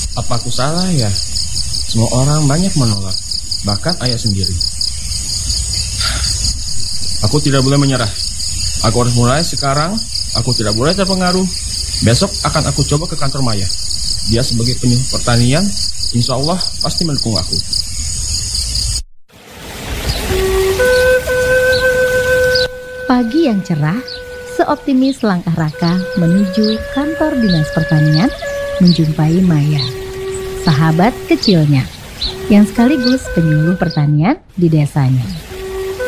Apa aku salah ya? Semua orang banyak menolak, bahkan ayah sendiri. Aku tidak boleh menyerah. Aku harus mulai sekarang. Aku tidak boleh terpengaruh. Besok akan aku coba ke kantor Maya. Dia sebagai penyuluh pertanian, insya Allah pasti mendukung aku. Pagi yang cerah, seoptimis langkah Raka menuju kantor dinas pertanian menjumpai Maya, sahabat kecilnya, yang sekaligus penyuluh pertanian di desanya.